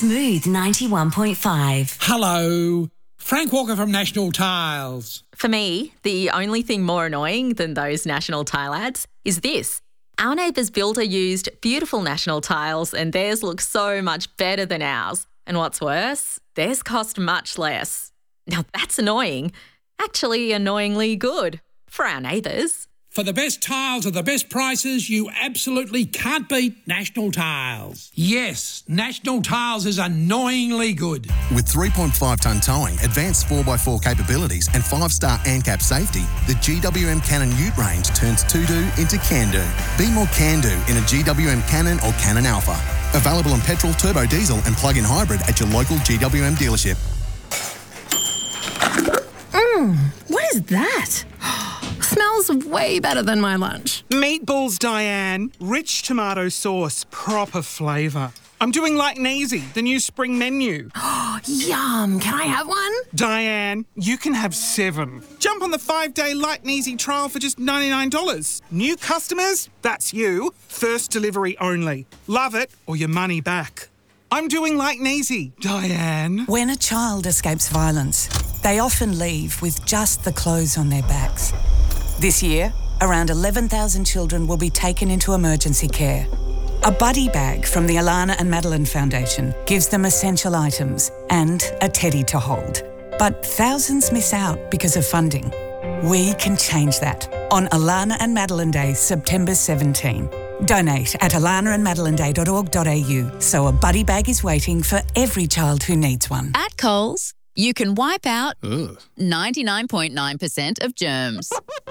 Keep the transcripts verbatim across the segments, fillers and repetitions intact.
Smooth ninety-one point five. Hello. Frank Walker from National Tiles. For me, the only thing more annoying than those National Tile ads is this. Our neighbour's builder used beautiful National Tiles and theirs looks so much better than ours. And what's worse, theirs cost much less. Now that's annoying. Actually annoyingly good for our neighbours. For the best tiles at the best prices, you absolutely can't beat National Tiles. Yes, National Tiles is annoyingly good. With three point five tonne towing, advanced four by four capabilities and five star ANCAP safety, the G W M Cannon Ute range turns to-do into can-do. Be more can-do in a G W M Cannon or Cannon Alpha. Available in petrol, turbo diesel and plug-in hybrid at your local G W M dealership. Mmm, what is that? Smells way better than my lunch. Meatballs, Diane. Rich tomato sauce, proper flavour. I'm doing Light and Easy, the new spring menu. Yum, can I have one? Diane, you can have seven. Jump on the five-day Light and Easy trial for just ninety-nine dollars. New customers? That's you. First delivery only. Love it or your money back. I'm doing Light and Easy, Diane. When a child escapes violence, they often leave with just the clothes on their backs. This year, around eleven thousand children will be taken into emergency care. A buddy bag from the Alana and Madeline Foundation gives them essential items and a teddy to hold. But thousands miss out because of funding. We can change that on Alana and Madeline Day, September seventeenth. Donate at alana and madeline day dot org dot a u so a buddy bag is waiting for every child who needs one. At Coles, you can wipe out ninety-nine point nine percent of germs.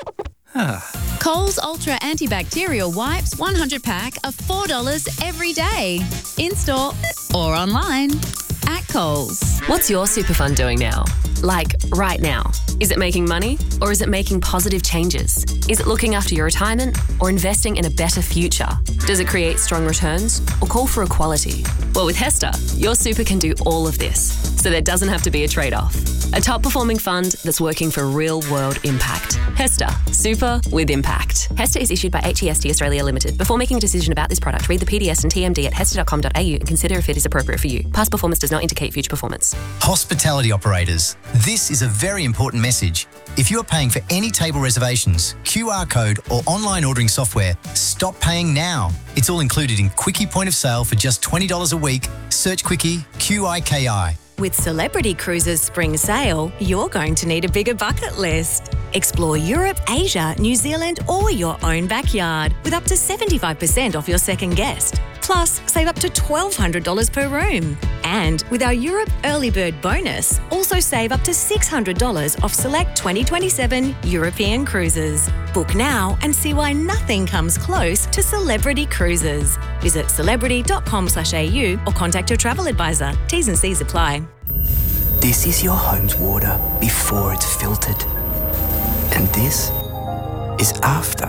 Coles Ultra Antibacterial Wipes one hundred pack are four dollars every day. In-store or online. At Coles. What's your super fund doing now? Like, right now? Is it making money or is it making positive changes? Is it looking after your retirement or investing in a better future? Does it create strong returns or call for equality? Well, with HESTA, your super can do all of this, so there doesn't have to be a trade-off. A top-performing fund that's working for real-world impact. HESTA, super with impact. HESTA is issued by H E S T Australia Limited. Before making a decision about this product, read the P D S and T M D at hesta dot com dot a u and consider if it is appropriate for you. Past performance does not indicate future performance. Hospitality operators, this is a very important message. If you are paying for any table reservations, Q R code or online ordering software, stop paying now. It's all included in Quickie Point of Sale for just twenty dollars a week. Search Quickie, Q I K I. With Celebrity Cruises Spring Sale, you're going to need a bigger bucket list. Explore Europe, Asia, New Zealand or your own backyard with up to seventy-five percent off your second guest. Plus, save up to twelve hundred dollars per room. And with our Europe Early Bird bonus, also save up to six hundred dollars off select twenty twenty-seven European cruises. Book now and see why nothing comes close to Celebrity Cruises. Visit celebrity dot com slash a u or contact your travel advisor. T's and C's apply. This is your home's water before it's filtered. And this is after.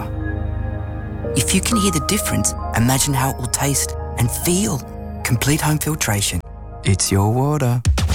If you can hear the difference, imagine how it will taste and feel. Complete home filtration. It's your water.